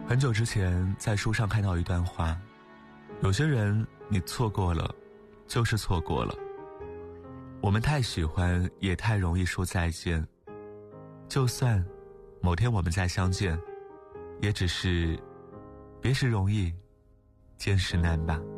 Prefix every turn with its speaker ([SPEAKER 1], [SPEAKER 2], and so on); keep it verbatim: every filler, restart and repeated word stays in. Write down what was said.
[SPEAKER 1] 很久之前在书上看到一段话，有些人你错过了就是错过了，我们太喜欢也太容易说再见，就算某天我们再相见，也只是别时容易见时难吧。